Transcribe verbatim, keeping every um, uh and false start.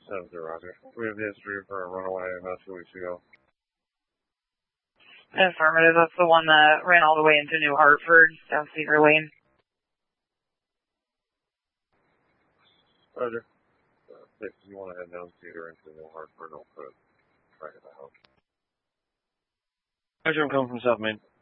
Sounds good, Roger. We have the history for a runaway about two weeks ago. Affirmative. That's the one that ran all the way into New Hartford, down Cedar Lane. Roger. Uh, if you want to head down Cedar into New Hartford, I'll put it right at the house. Roger, I'm coming from South Main.